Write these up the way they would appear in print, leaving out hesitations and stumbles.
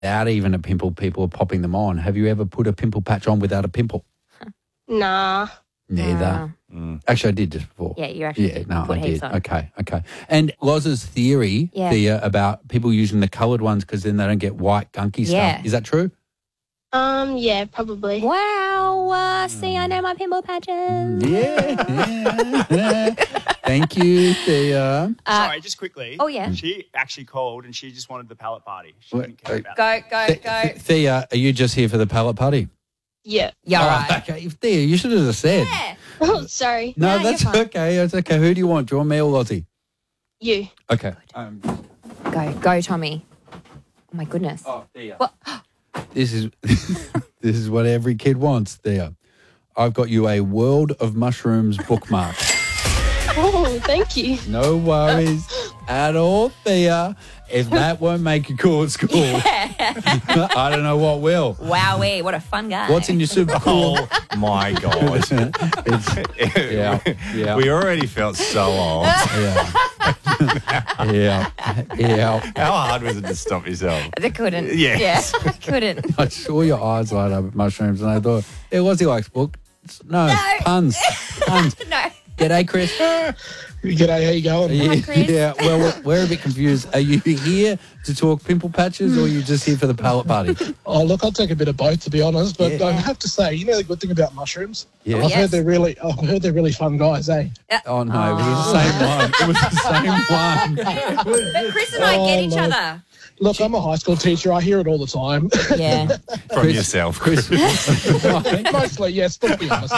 Without even a pimple, people are popping them on. Have you ever put a pimple patch on without a pimple? Nah. Neither. Actually, I did just before. Yeah, you actually did. No, Put I heaps did. on. Okay. And Loz's theory, Thea, about people using the coloured ones because then they don't get white gunky stuff. Is that true? Yeah, probably. Wow. See, I know my pimple patches. Yeah. Thank you, Thea. Sorry, just quickly. Oh, yeah. She actually called and she just wanted the pallet party. She didn't care about Go. Thea, are you just here for the pallet party? Yeah. Yeah, right. Okay. Thea, you should have just said. Yeah. Oh, sorry. No, No, that's you're fine. okay. It's okay. Who do you want? Do you want me or Lozzie? You. Okay. Go, Tommy. Oh, my goodness. Oh, Thea. What? This is this is what every kid wants, Thea. I've got you a World of Mushrooms bookmark. Oh, thank you. No worries at all, Thea. If that won't make you cool at school, I don't know what will. Wowee, what a fun guy. What's in your super cool? Oh, my God. Yeah. We already felt so old. Yeah. How hard was it to stop yourself? I couldn't. Yes. Yeah, I couldn't. I saw your eyes light up at mushrooms, and I thought, Lozzie likes books. No, puns. No. G'day, Chris. G'day, how you going? Hi, Chris. Yeah, well, we're a bit confused. Are you here to talk pimple patches or are you just here for the pallet party? Oh, look, I'll take a bit of both, to be honest. But Yeah. I have to say, you know the good thing about mushrooms? Yeah. I've Yes. heard they're really fun guys, eh? Oh, no, it was the same one. It was the same one. But Chris and I get each Lord. other. Look, I'm a high school teacher. I hear it all the time. Yeah. From yourself. Chris, Mostly, yes, but to be honest.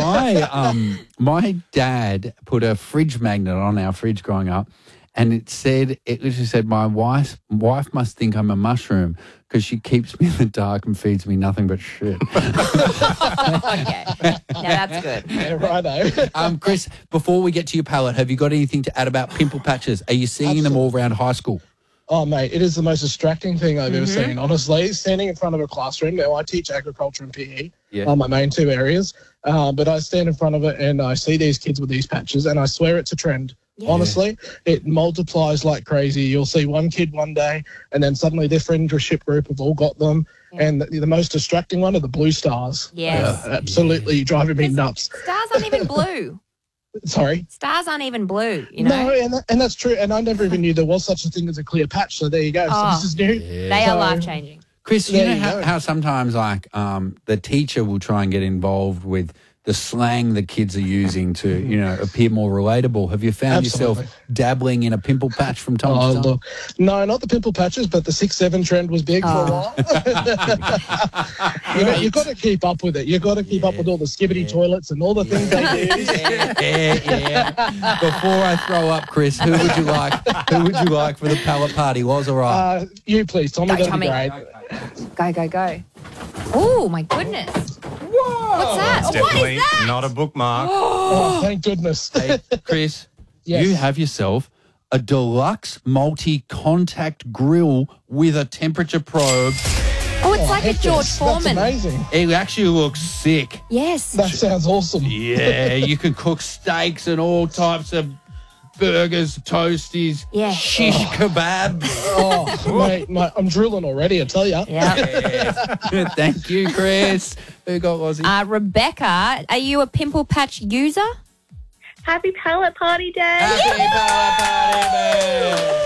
my dad put a fridge magnet on our fridge growing up, and it literally said, my wife must think I'm a mushroom because she keeps me in the dark and feeds me nothing but shit. Okay. Now that's good. Yeah, righto. Chris, before we get to your palette, have you got anything to add about pimple patches? Are you seeing them all around high school? Oh, mate, it is the most distracting thing I've ever seen, honestly. Standing in front of a classroom. Now, I teach agriculture and PE, my main two areas. But I stand in front of it and I see these kids with these patches and I swear it's a trend. Yeah. Honestly, it multiplies like crazy. You'll see one kid one day and then suddenly their friendship group have all got them. Yeah. And the most distracting one are the blue stars. Yes. Absolutely driving me nuts. Stars aren't even blue. Sorry? Stars aren't even blue, you know? No, and that's true. And I never even knew there was such a thing as a clear patch. So there you go. So this is new. Yeah. They are life-changing. Chris, you know how sometimes the teacher will try and get involved with the slang that kids are using to, appear more relatable. Have you found yourself dabbling in a pimple patch from time to time? Look. No, not the pimple patches, but the 6'7" trend was big for a while. You've got to keep up with it. You've got to keep up with all the skibbity toilets and all the things they do. Yeah. Before I throw up, Chris, who would you like? Who would you like for the pallet party? Was all right. You please, Tommy. That'd Tommy. be great. Go. Oh, my goodness. Whoa. What's that? It's Oh, what definitely is that? not a bookmark. Oh, thank goodness. Hey, Chris, Yes. you have yourself a deluxe multi-contact grill with a temperature probe. Oh, it's like a heck George yes. Foreman. That's amazing. It actually looks sick. Yes. That sounds awesome. Yeah, you can cook steaks and all types of burgers, toasties, Yeah. shish kebabs. Oh, mate, I'm drooling already, I tell you. Yeah. Thank you, Chris. Who got Lozzie? Rebecca, are you a pimple patch user? Happy palette party day. Happy pallet party,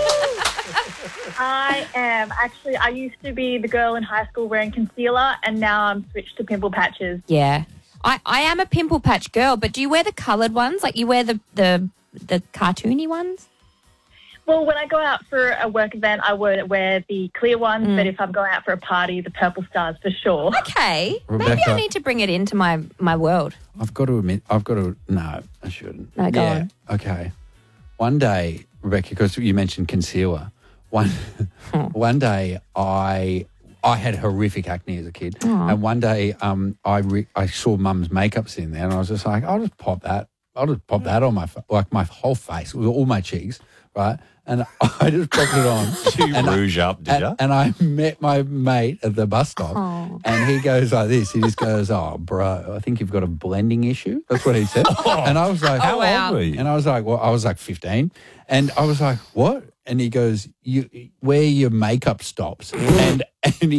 I am. Actually, I used to be the girl in high school wearing concealer, and now I'm switched to pimple patches. Yeah. I am a pimple patch girl, but do you wear the coloured ones? Like you wear the cartoony ones? Well, when I go out for a work event, I would wear the clear ones, but if I'm going out for a party, the purple stars for sure. Okay. Maybe Rebecca. I need to bring it into my world. I've got to no, I shouldn't. No, go on. Okay. One day, Rebecca, because you mentioned concealer, one day I had horrific acne as a kid. And one day I saw Mum's makeup's in there and I was just like, I'll just pop that on my whole face, with all my cheeks, right? And I just popped it on. You rouge up, did you? And I met my mate at the bus stop and he goes like this. He just goes, oh, bro, I think you've got a blending issue. That's what he said. And I was like, How old were you? And I was like, well, I was like 15. And I was like, what? and he goes, where your makeup stops. And